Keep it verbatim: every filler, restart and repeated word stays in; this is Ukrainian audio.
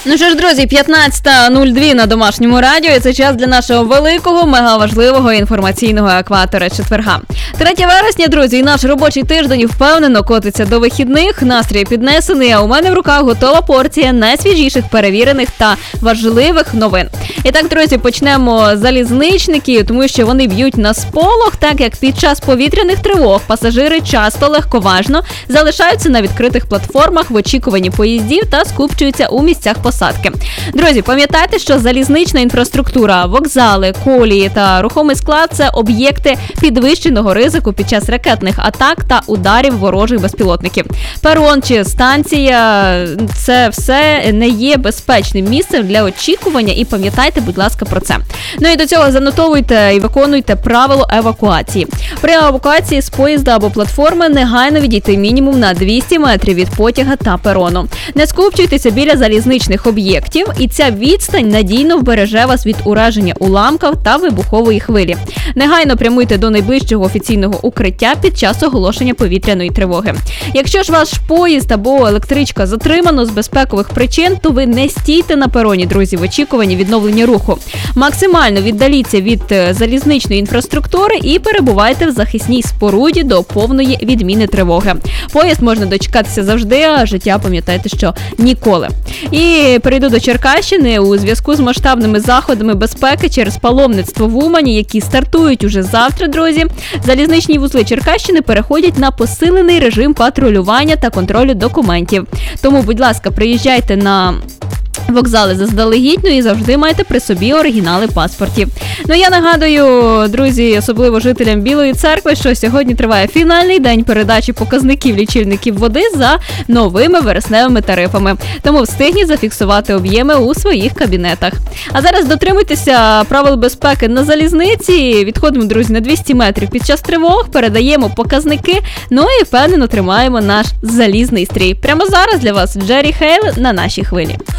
Ну що ж, друзі, п'ятнадцята нуль два на домашньому радіо, і це час для нашого великого, мегаважливого інформаційного екватора четверга. третє вересня, друзі, і наш робочий тиждень впевнено котиться до вихідних, настрій піднесений, а у мене в руках готова порція найсвіжіших, перевірених та важливих новин. І так, друзі, почнемо з залізничників, тому що вони б'ють на сполох, так як під час повітряних тривог пасажири часто легковажно залишаються на відкритих платформах в очікуванні поїздів та скупчуються у місцях посадки. Друзі, пам'ятайте, що залізнична інфраструктура, вокзали, колії та рухомий склад – це об'єкти підвищеного ризику під час ракетних атак та ударів ворожих безпілотників. Перон чи станція – це все не є безпечним місцем для очікування, і пам'ятайте, будь ласка, про це. Ну і до цього занотовуйте і виконуйте правило евакуації. При евакуації з поїзда або платформи негайно відійти мінімум на двісті метрів від потяга та перону. Не скупчуйтеся біля залізничних об'єктів, і ця відстань надійно вбереже вас від ураження уламків та вибухової хвилі. Негайно прямуйте до найближчого офіційного укриття під час оголошення повітряної тривоги. Якщо ж ваш поїзд або електричка затримано з безпекових причин, то ви не стійте на пероні, друзі, в очікуванні відновлення руху. Максимально віддаліться від залізничної інфраструктури і перебувайте в захисній споруді до повної відміни тривоги. Поїзд можна дочекатися завжди, а життя, пам'ятайте, що ніколи. І перейду до Черкащини. У зв'язку з масштабними заходами безпеки через паломництво в Умані, які стартують уже завтра, друзі, залізничні вузли Черкащини переходять на посилений режим патрулювання та контролю документів. Тому, будь ласка, приїжджайте на вокзали заздалегідь, ну і завжди майте при собі оригінали паспортів. Ну я нагадую, друзі, особливо жителям Білої Церкви, що сьогодні триває фінальний день передачі показників лічильників води за новими вересневими тарифами. Тому встигніть зафіксувати об'єми у своїх кабінетах. А зараз дотримуйтеся правил безпеки на залізниці. Відходимо, друзі, на двісті метрів під час тривог, передаємо показники, ну і впевнено тримаємо наш залізний стрій. Прямо зараз для вас Джері Хейл на нашій хвилі.